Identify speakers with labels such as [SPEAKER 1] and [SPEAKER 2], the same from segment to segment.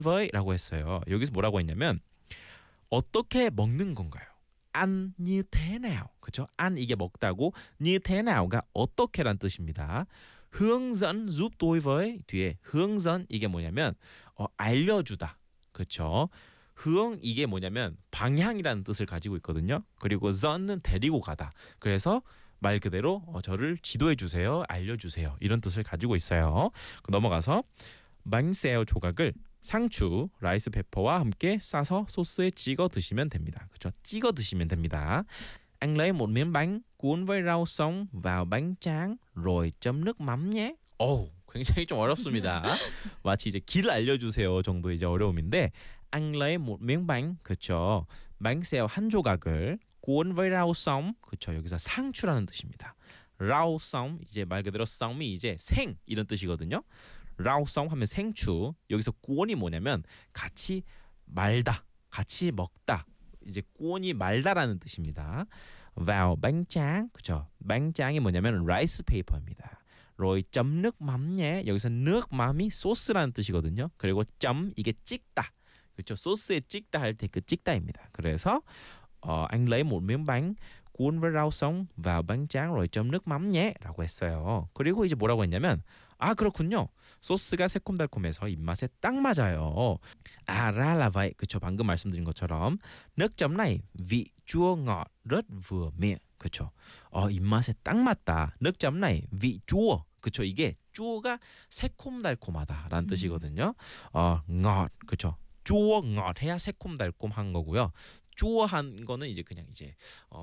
[SPEAKER 1] với 라고 했어요. 여기서 뭐라고 했냐면 어떻게 먹는 건가요? ăn như thế nào. 그렇죠? ăn 이게 먹다고 như thế nao가 어떻게란 뜻입니다. hướng dẫn giúp tôi với 뒤에 hướng dẫn 이게 뭐냐면 알려주다. 그렇죠? hướng 이게 뭐냐면 방향이라는 뜻을 가지고 있거든요. 그리고 dẫn 은 데리고 가다. 그래서 말 그대로 저를 지도해 주세요. 알려 주세요. 이런 뜻을 가지고 있어요. 넘어가서 망새우 조각을 상추, 라이스 페퍼와 함께 싸서 소스에 찍어 드시면 됩니다. 그렇죠? 찍어 드시면 됩니다. Anh lấy một miếng bánh cuốn với rau sống vào bánh tráng rồi chấm nước mắm nhé. 오, 굉장히 좀 어렵습니다. 마치 이제 길 알려주세요 정도 이제 어려움인데 Anh lấy một miếng bánh, 그렇죠? 망새우 한 조각을 cuốn với rau sống, 그렇죠? 여기서 상추라는 뜻입니다. rau sống 이제 말 그대로 sống 이 이제 생 이런 뜻이거든요. 라오성 하면 생추. 여기서 꾸온이 뭐냐면 같이 말다, 같이 먹다. 이제 꾸온이 말다라는 뜻입니다. vào bánh tráng, 그죠? bánh tráng 이 뭐냐면 라이스 페이퍼입니다. rồi chấm nước mắm nhé. 여기서 nước 맘이 소스라는 뜻이거든요. 그리고 점 이게 찍다, 그렇죠? 소스에 찍다 할 때 그 찍다입니다. 그래서 anh lấy một miếng bánh cuốn với rau sống vào bánh tráng rồi chấm nước mắm nhé 라고 했어요. 그리고 이제 뭐라고 했냐면 아 그렇군요. 소스가 새콤달콤해서 입맛에 딱 맞아요. À ra là vậy. 그쵸, 방금 말씀드린 것처럼 nước chấm này vị chua ngọt rất vừa miệng. 그쵸. 입맛에 딱 맞다. nước chấm này vị chua. 그쵸, 이게 chuo가 새콤달콤하다라는 뜻이거든요. ngọt. 그쵸. chua ngọt 해야 새콤달콤한 거고요. chuo한 거는 이제 그냥 이제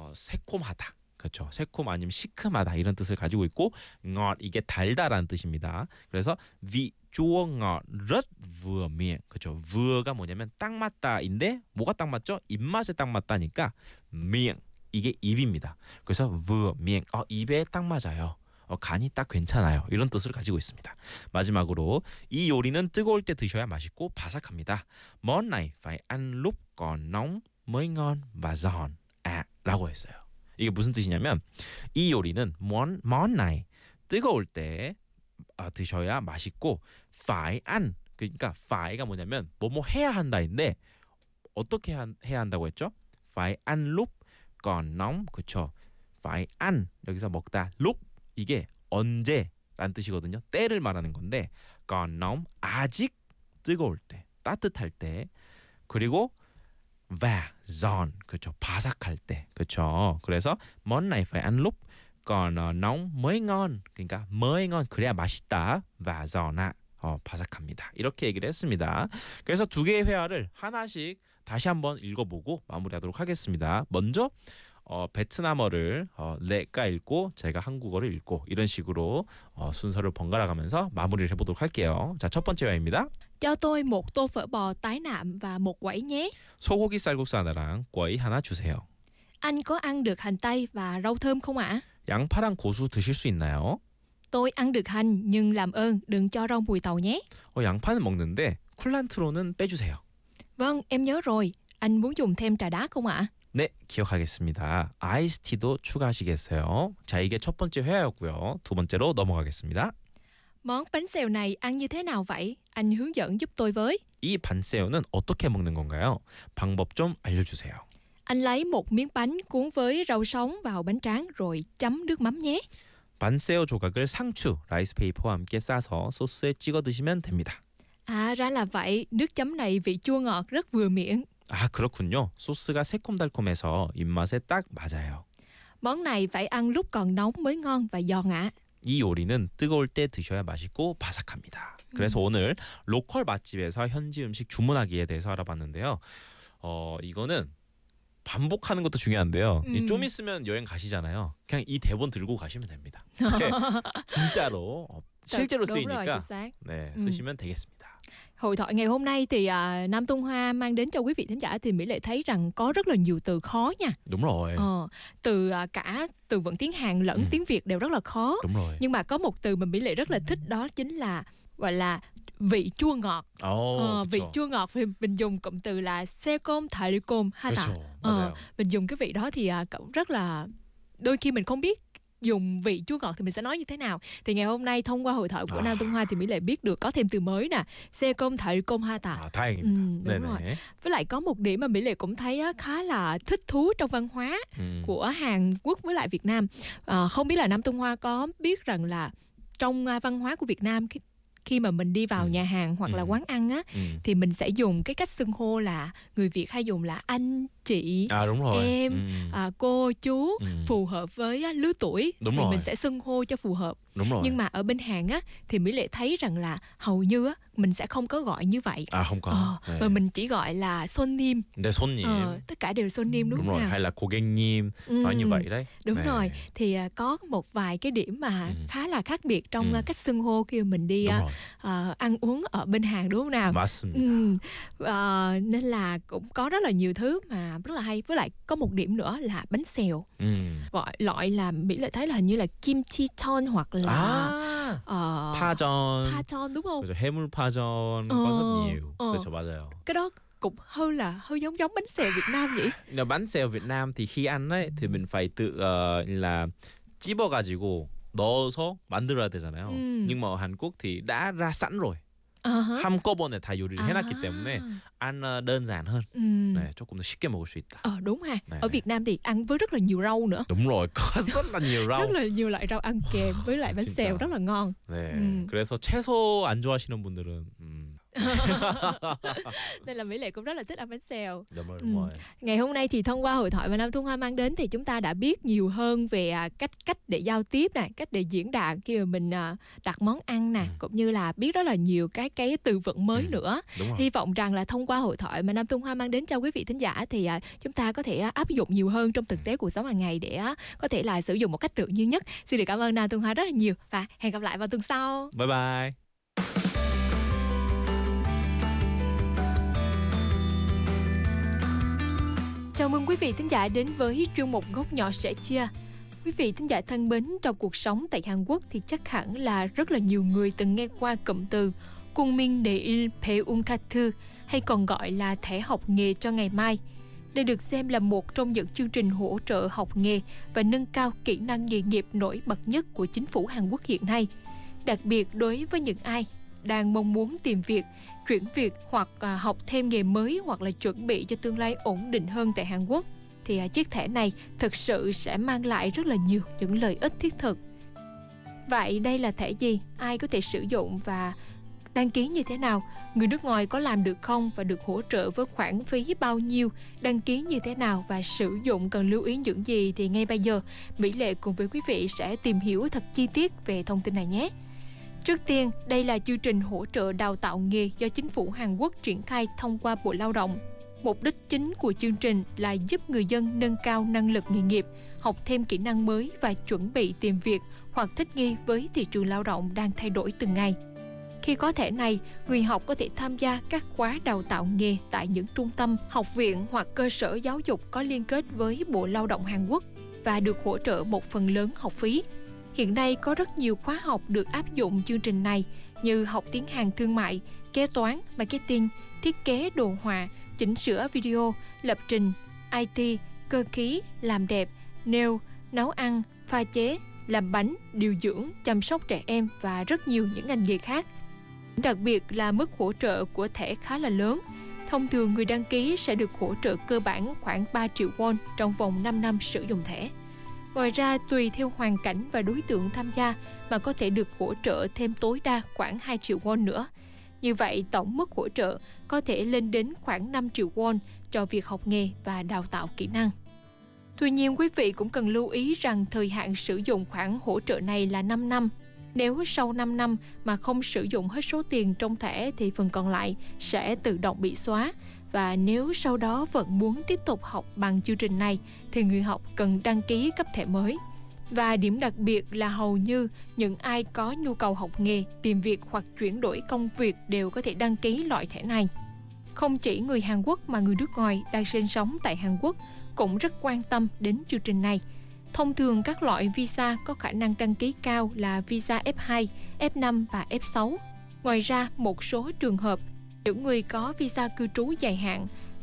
[SPEAKER 1] 새콤하다. 그렇죠. 새콤 아니면 시큼하다 이런 뜻을 가지고 있고 ngọt 이게 달다라는 뜻입니다. 그래서 vị chua ngọt rất vừa miệng. 그렇죠. vượ가 뭐냐면 딱 맞다인데 뭐가 딱 맞죠? 입맛에 딱 맞다니까 miệng 이게 입입니다. 그래서 vừa miệng 입에 딱 맞아요. 간이 딱 괜찮아요. 이런 뜻을 가지고 있습니다. 마지막으로 이 요리는 뜨거울 때 드셔야 맛있고 바삭합니다. món này phải ăn lúc còn nóng mới ngon và giòn. 라고 했어요. 이게 무슨 뜻이냐면 이 요리는 món này 뜨거울 때 드셔야 맛있고 phải ăn 그러니까 fa이가 뭐냐면 뭐뭐 해야 한다인데 어떻게 해야 한다고 했죠? phải ăn lúc còn nóng 그렇죠? phải ăn 여기서 먹다 lúc 이게 언제라는 뜻이거든요. 때를 말하는 건데 còn nóng 아직 뜨거울 때 따뜻할 때 그리고 và giòn 그렇죠. 바삭할 때 그렇죠. 그래서 món này phải ăn lúc còn nóng mới ngon 그러니까 mới ngon 그래야 맛있다 và giòn 바삭합니다. 이렇게 얘기를 했습니다. 그래서 두 개의 회화를 하나씩 다시 한번 읽어보고 마무리하도록 하겠습니다. 먼저 베트남어를 내가 읽고 제가 한국어를 읽고 이런 식으로 순서를 번갈아 가면서 마무리를 해보도록 할게요. 자, 첫 번째 회화입니다.
[SPEAKER 2] Cho tôi một tô phở bò tái nạm và một quẩy nhé.
[SPEAKER 1] 소고기 쌀국수 하나랑 კვ이 하나 주세요.
[SPEAKER 2] Anh có ăn được hành tây và rau thơm không ạ?
[SPEAKER 1] 양파랑 고수 드실 수 있나요?
[SPEAKER 2] Tôi ăn được hành nhưng làm ơn đừng cho rau mùi tàu nhé.
[SPEAKER 1] 양파는 먹는데 쿨란트로는 빼주세요.
[SPEAKER 2] Vâng, em nhớ rồi. Anh muốn dùng thêm trà đá không ạ?
[SPEAKER 1] 네, 기억하겠습니다. 아이스티도 추가하시겠어요? 자, 이게 첫 번째 회화였고요. 두 번째로 넘어가겠습니다.
[SPEAKER 2] Món bánh xèo này ăn như thế nào vậy? Anh hướng dẫn giúp tôi với.
[SPEAKER 1] 이 반새우는 어떻게 먹는 건가요? 방법 좀 알려주세요.
[SPEAKER 2] Anh lấy một miếng bánh cuốn với rau sống vào bánh tráng rồi chấm nước mắm nhé.
[SPEAKER 1] 반새우 조각을 상추, 라이스페이퍼와 함께 싸서 소스에 찍어 드시면 됩니다.
[SPEAKER 2] À ra là vậy, nước chấm này vị chua ngọt rất vừa miệng.
[SPEAKER 1] 아, 그렇군요. 소스가 새콤달콤해서 입맛에 딱 맞아요.
[SPEAKER 2] Món này phải ăn lúc còn nóng mới ngon và giòn ạ.
[SPEAKER 1] 이 요리는 뜨거울 때 드셔야 맛있고 바삭합니다. 그래서 오늘 로컬 맛집에서 현지 음식 주문하기에 대해서 알아봤는데요. 이거는 반복하는 것도 중요한데요. 좀 있으면 여행 가시잖아요. 그냥 이 대본 들고 가시면 됩니다. 네, 진짜로 실제로
[SPEAKER 2] Đúng rồi,
[SPEAKER 1] 쓰이니까
[SPEAKER 2] chính xác.
[SPEAKER 1] 네, 쓰시면 되겠습니다.
[SPEAKER 2] Hội thoại ngày hôm nay thì Nam Tung Hoa mang đến cho quý vị thính giả thì Mỹ Lệ thấy rằng có rất là nhiều từ khó nha.
[SPEAKER 1] Đúng rồi.
[SPEAKER 2] Từ cả từ vựng tiếng Hàn lẫn tiếng Việt đều rất là khó.
[SPEAKER 1] Đúng rồi.
[SPEAKER 2] Nhưng mà có một từ mà Mỹ Lệ rất là thích, đó chính là gọi là vị chua ngọt. Vị chua ngọt thì mình dùng cụm từ là 새콤 달콤하다.
[SPEAKER 1] 맞아요.
[SPEAKER 2] Mình dùng cái vị đó thì rất là đôi khi mình không biết dùng vị chua ngọt thì mình sẽ nói như thế nào. Thì ngày hôm nay thông qua hội thoại của Nam Tung Hoa thì Mỹ Lệ biết được có thêm từ mới nè, xe công thải công ha tà. Đúng rồi. Với lại có một điểm mà Mỹ Lệ cũng thấy khá là thích thú trong văn hóa của Hàn Quốc với lại Việt Nam. Không biết là Nam Tung Hoa có biết rằng là trong văn hóa của Việt Nam, khi mà mình đi vào nhà hàng hoặc là quán ăn á, thì mình sẽ dùng cái cách xưng hô là người Việt hay dùng là anh, chị,
[SPEAKER 1] đúng rồi.
[SPEAKER 2] em, cô, chú, phù hợp với lứa tuổi.
[SPEAKER 1] Đúng
[SPEAKER 2] thì
[SPEAKER 1] rồi.
[SPEAKER 2] mình sẽ xưng hô cho phù hợp.
[SPEAKER 1] Đúng rồi.
[SPEAKER 2] Nhưng mà ở bên Hàn á thì Mỹ Lệ thấy rằng là hầu như á mình sẽ không có gọi như vậy.
[SPEAKER 1] Không có.
[SPEAKER 2] Mà mình chỉ gọi là 손님.
[SPEAKER 1] 손님.
[SPEAKER 2] Tất cả đều 손님 đúng
[SPEAKER 1] rồi.
[SPEAKER 2] nào?
[SPEAKER 1] Hay là 고객님, nói như vậy đấy.
[SPEAKER 2] Đúng rồi. Thì có một vài cái điểm mà khá là khác biệt trong cách xưng hô khi mà mình đi ăn uống ở bên Hàn đúng không nào?
[SPEAKER 1] 맞습니다.
[SPEAKER 2] Nên là cũng có rất là nhiều thứ mà rất là hay. Với lại có một điểm nữa là bánh xèo. Gọi loại là Mỹ Lệ thấy là hình như là kimchi chon hoặc là 파전 đúng không?
[SPEAKER 1] 그렇죠. 해물 파전 có rất nhiều. 그렇죠, 맞아요.
[SPEAKER 2] Cái đó cũng hơi giống bánh xèo Việt Nam nhỉ?
[SPEAKER 1] Bánh xèo Việt Nam thì khi ăn ấy thì mình phải tự là 찝어가지고 넣어서 만들어야 되잖아요. Nhưng mà ở Hàn Quốc thì đã ra sẵn rồi. 한꺼번에 다 요리를 해놨기 때문에 ăn đơn giản hơn. 조금 더 쉽게 먹을 수 있다.
[SPEAKER 2] Đúng ha. Ở Việt Nam thì ăn với rất là nhiều rau nữa.
[SPEAKER 1] Đúng rồi, có rất là nhiều rau.
[SPEAKER 2] rất là nhiều loại rau ăn kèm với lại bánh xèo rất là ngon.
[SPEAKER 1] 그래서 채소 안 좋아하시는 분들은
[SPEAKER 2] Nên là Mỹ Lệ cũng rất là thích ăn bánh xèo.
[SPEAKER 1] Đúng rồi.
[SPEAKER 2] Ngày hôm nay thì thông qua hội thoại mà Nam Tung Hoa mang đến thì chúng ta đã biết nhiều hơn về cách để giao tiếp nè, cách để diễn đạt khi mà mình đặt món ăn nè, cũng như là biết rất là nhiều cái từ vựng mới nữa. Hy vọng rằng là thông qua hội thoại mà Nam Tung Hoa mang đến cho quý vị thính giả thì chúng ta có thể áp dụng nhiều hơn trong thực tế cuộc sống hàng ngày để có thể là sử dụng một cách tự nhiên nhất. Xin được cảm ơn Nam Tung Hoa rất là nhiều và hẹn gặp lại vào tuần sau.
[SPEAKER 1] Bye bye.
[SPEAKER 2] Chào mừng quý vị thính giả đến với chuyên mục Góc Nhỏ Sẻ Chia. Quý vị thính giả thân mến, trong cuộc sống tại Hàn Quốc thì chắc hẳn là rất là nhiều người từng nghe qua cụm từ 국민내일 배움카트 hay còn gọi là thẻ học nghề cho ngày mai. Đây được xem là một trong những chương trình hỗ trợ học nghề và nâng cao kỹ năng nghề nghiệp nổi bật nhất của chính phủ Hàn Quốc hiện nay. Đặc biệt đối với những ai đang mong muốn tìm việc, chuyển việc hoặc học thêm nghề mới hoặc là chuẩn bị cho tương lai ổn định hơn tại Hàn Quốc thì chiếc thẻ này thực sự sẽ mang lại rất là nhiều những lợi ích thiết thực. Vậy đây là thẻ gì? Ai có thể sử dụng và đăng ký như thế nào? Người nước ngoài có làm được không và được hỗ trợ với khoản phí bao nhiêu? Đăng ký như thế nào và sử dụng cần lưu ý những gì? Thì ngay bây giờ Mỹ Lệ cùng với quý vị sẽ tìm hiểu thật chi tiết về thông tin này nhé. Trước tiên, đây là chương trình hỗ trợ đào tạo nghề do chính phủ Hàn Quốc triển khai thông qua Bộ Lao động. Mục đích chính của chương trình là giúp người dân nâng cao năng lực nghề nghiệp, học thêm kỹ năng mới và chuẩn bị tìm việc hoặc thích nghi với thị trường lao động đang thay đổi từng ngày. Khi có thẻ này, người học có thể tham gia các khóa đào tạo nghề tại những trung tâm, học viện hoặc cơ sở giáo dục có liên kết với Bộ Lao động Hàn Quốc và được hỗ trợ một phần lớn học phí. Hiện nay có rất nhiều khóa học được áp dụng chương trình này như học tiếng Hàn thương mại, kế toán, marketing, thiết kế đồ họa, chỉnh sửa video, lập trình, IT, cơ khí, làm đẹp, nail, nấu ăn, pha chế, làm bánh, điều dưỡng, chăm sóc trẻ em và rất nhiều những ngành nghề khác. Đặc biệt là mức hỗ trợ của thẻ khá là lớn. Thông thường người đăng ký sẽ được hỗ trợ cơ bản khoảng 3 triệu won trong vòng 5 năm sử dụng thẻ. Ngoài ra, tùy theo hoàn cảnh và đối tượng tham gia mà có thể được hỗ trợ thêm tối đa khoảng 2 triệu won nữa. Như vậy, tổng mức hỗ trợ có thể lên đến khoảng 5 triệu won cho việc học nghề và đào tạo kỹ năng. Tuy nhiên, quý vị cũng cần lưu ý rằng thời hạn sử dụng khoản hỗ trợ này là 5 năm. Nếu sau 5 năm mà không sử dụng hết số tiền trong thẻ thì phần còn lại sẽ tự động bị xóa. Và nếu sau đó vẫn muốn tiếp tục học bằng chương trình này thì người học cần đăng ký cấp thẻ mới. Và điểm đặc biệt là hầu như những ai có nhu cầu học nghề, tìm việc hoặc chuyển đổi công việc đều có thể đăng ký loại thẻ này. Không chỉ người Hàn Quốc mà người nước ngoài đang sinh sống tại Hàn Quốc cũng rất quan tâm đến chương trình này. Thông thường các loại visa có khả năng đăng ký cao là visa F2, F5 và F6. Ngoài ra, một số trường hợp những người có visa cư trú dài hạn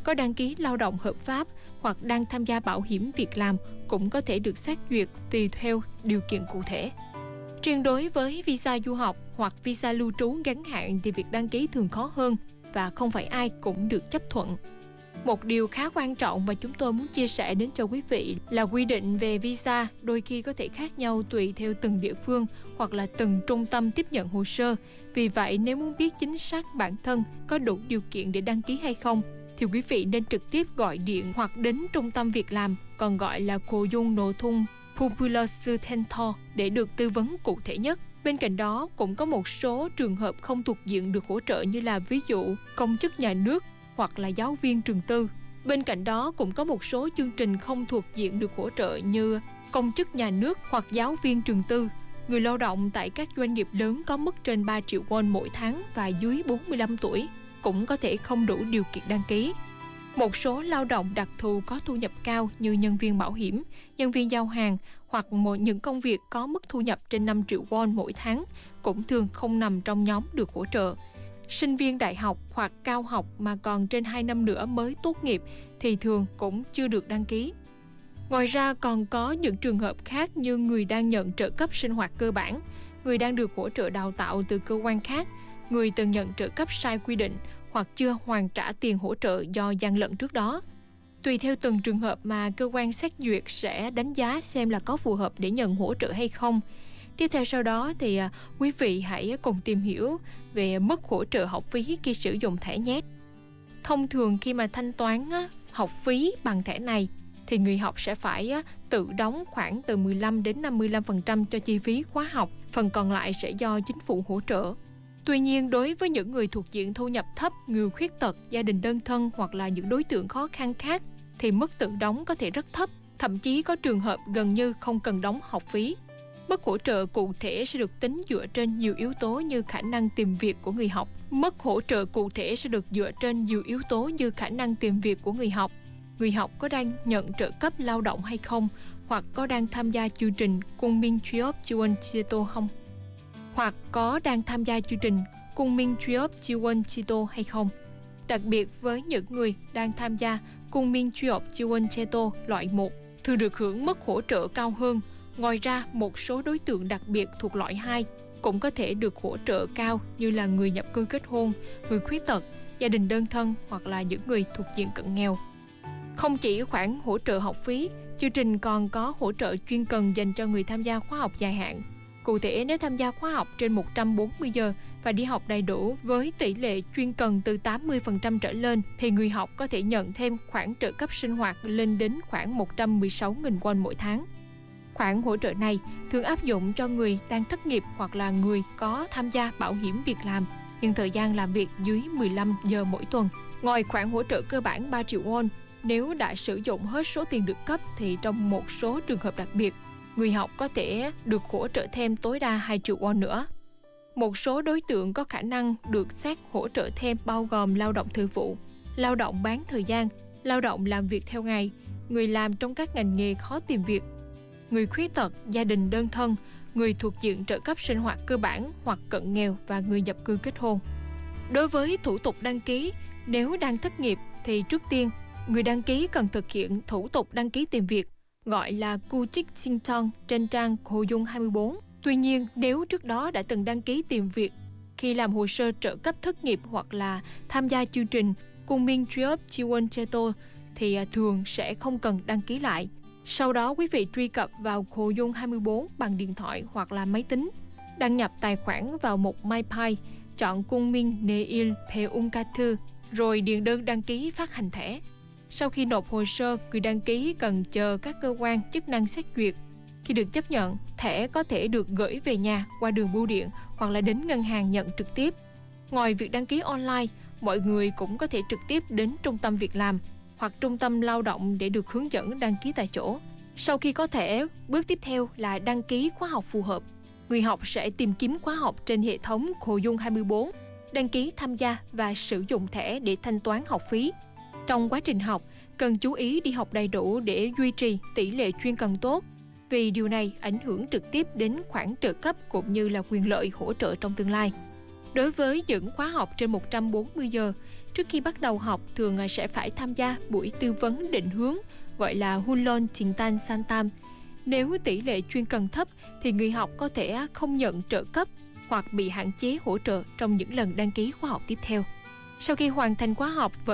[SPEAKER 2] có đăng ký lao động hợp pháp hoặc đang tham gia bảo hiểm việc làm cũng có thể được xét duyệt tùy theo điều kiện cụ thể. Riêng đối với visa du học hoặc visa lưu trú ngắn hạn thì việc đăng ký thường khó hơn và không phải ai cũng được chấp thuận. Một điều khá quan trọng mà chúng tôi muốn chia sẻ đến cho quý vị là quy định về visa đôi khi có thể khác nhau tùy theo từng địa phương hoặc là từng trung tâm tiếp nhận hồ sơ. Vì vậy, nếu muốn biết chính xác bản thân có đủ điều kiện để đăng ký hay không, thì quý vị nên trực tiếp gọi điện hoặc đến trung tâm việc làm, còn gọi là Cô Dung Nô Thung Popular Sư Center để được tư vấn cụ thể nhất. Bên cạnh đó, cũng có một số trường hợp không thuộc diện được hỗ trợ như là ví dụ công chức nhà nước hoặc là giáo viên trường tư. Bên cạnh đó, cũng có một số chương trình không thuộc diện được hỗ trợ như công chức nhà nước hoặc giáo viên trường tư. Người lao động tại các doanh nghiệp lớn có mức trên 3 triệu won mỗi tháng và dưới 45 tuổi cũng có thể không đủ điều kiện đăng ký. Một số lao động đặc thù có thu nhập cao như nhân viên bảo hiểm, nhân viên giao hàng hoặc những công việc có mức thu nhập trên 5 triệu won mỗi tháng cũng thường không nằm trong nhóm được hỗ trợ. Sinh viên đại học hoặc cao học mà còn trên 2 năm nữa mới tốt nghiệp thì thường cũng chưa được đăng ký. Ngoài ra còn có những trường hợp khác như người đang nhận trợ cấp sinh hoạt cơ bản, người đang được hỗ trợ đào tạo từ cơ quan khác, người từng nhận trợ cấp sai quy định hoặc chưa hoàn trả tiền hỗ trợ do gian lận trước đó. Tùy theo từng trường hợp mà cơ quan xét duyệt sẽ đánh giá xem là có phù hợp để nhận hỗ trợ hay không. Tiếp theo sau đó thì quý vị hãy cùng tìm hiểu về mức hỗ trợ học phí khi sử dụng thẻ nhé. Thông thường khi mà thanh toán học phí bằng thẻ này thì người học sẽ phải tự đóng khoảng từ 15 đến 55% cho chi phí khóa học, phần còn lại sẽ do chính phủ hỗ trợ. Tuy nhiên, đối với những người thuộc diện thu nhập thấp, người khuyết tật, gia đình đơn thân hoặc là những đối tượng khó khăn khác thì mức tự đóng có thể rất thấp, thậm chí có trường hợp gần như không cần đóng học phí. Mức hỗ trợ cụ thể sẽ được tính dựa trên nhiều yếu tố như khả năng tìm việc của người học. Mức hỗ trợ cụ thể sẽ được dựa trên nhiều yếu tố như khả năng tìm việc của người học có đang nhận trợ cấp lao động hay không, hoặc có đang tham gia chương trình Cung Minh Chuyop Chiwon Chito không, hoặc có đang tham gia chương trình Cung Minh Chuyop Chiwon Chito hay không. Đặc biệt với những người đang tham gia Cung Minh Chuyop Chiwon Chito loại 1 thường được hưởng mức hỗ trợ cao hơn. Ngoài ra, một số đối tượng đặc biệt thuộc loại 2 cũng có thể được hỗ trợ cao như là người nhập cư kết hôn, người khuyết tật, gia đình đơn thân hoặc là những người thuộc diện cận nghèo. Không chỉ khoản hỗ trợ học phí, chương trình còn có hỗ trợ chuyên cần dành cho người tham gia khóa học dài hạn. Cụ thể, nếu tham gia khóa học trên 140 giờ và đi học đầy đủ với tỷ lệ chuyên cần từ 80% trở lên thì người học có thể nhận thêm khoản trợ cấp sinh hoạt lên đến khoảng 116.000 won mỗi tháng. Khoản hỗ trợ này thường áp dụng cho người đang thất nghiệp hoặc là người có tham gia bảo hiểm việc làm nhưng thời gian làm việc dưới 15 giờ mỗi tuần. Ngoài khoản hỗ trợ cơ bản 3 triệu won, nếu đã sử dụng hết số tiền được cấp thì trong một số trường hợp đặc biệt, người học có thể được hỗ trợ thêm tối đa 2 triệu won nữa. Một số đối tượng có khả năng được xét hỗ trợ thêm bao gồm lao động thời vụ, lao động bán thời gian, lao động làm việc theo ngày, người làm trong các ngành nghề khó tìm việc, người khuyết tật, gia đình đơn thân, người thuộc diện trợ cấp sinh hoạt cơ bản hoặc cận nghèo và người nhập cư kết hôn. Đối với thủ tục đăng ký, nếu đang thất nghiệp thì trước tiên, người đăng ký cần thực hiện thủ tục đăng ký tìm việc, gọi là Kuchik Sintong trên trang Cô Dung 24. Tuy nhiên, nếu trước đó đã từng đăng ký tìm việc khi làm hồ sơ trợ cấp thất nghiệp hoặc là tham gia chương trình Cung Minh Chuyop Chiwon Chito thì thường sẽ không cần đăng ký lại. Sau đó, quý vị truy cập vào Cô Dung 24 bằng điện thoại hoặc là máy tính, đăng nhập tài khoản vào mục MyPay, chọn Cung Minh Neil Peungkathu, rồi điền đơn đăng ký phát hành thẻ. Sau khi nộp hồ sơ, người đăng ký cần chờ các cơ quan chức năng xét duyệt. Khi được chấp nhận, thẻ có thể được gửi về nhà qua đường bưu điện hoặc là đến ngân hàng nhận trực tiếp. Ngoài việc đăng ký online, mọi người cũng có thể trực tiếp đến trung tâm việc làm hoặc trung tâm lao động để được hướng dẫn đăng ký tại chỗ. Sau khi có thẻ, bước tiếp theo là đăng ký khóa học phù hợp. Người học sẽ tìm kiếm khóa học trên hệ thống Cô Dung 24, đăng ký tham gia và sử dụng thẻ để thanh toán học phí. Trong quá trình học, cần chú ý đi học đầy đủ để duy trì tỷ lệ chuyên cần tốt, vì điều này ảnh hưởng trực tiếp đến khoản trợ cấp cũng như là quyền lợi hỗ trợ trong tương lai. Đối với những khóa học trên 140 giờ, Trước khi bắt đầu học, thường sẽ phải tham gia buổi tư vấn định hướng gọi là Hulon Jintan Santam. Nếu tỷ lệ chuyên cần thấp thì người học có thể không nhận trợ cấp hoặc bị hạn chế hỗ trợ trong những lần đăng ký khóa học tiếp theo. Sau khi hoàn thành khóa học,